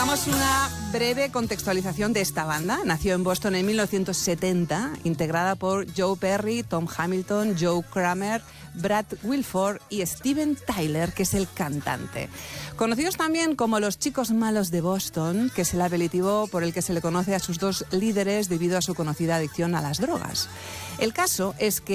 Hagamos una breve contextualización de esta banda. Nació en Boston en 1970, integrada por Joe Perry, Tom Hamilton, Joe Kramer, Brad Wilford y Steven Tyler, que es el cantante. Conocidos también como los Chicos Malos de Boston, que es el apelativo por el que se le conoce a sus dos líderes debido a su conocida adicción a las drogas. El caso es que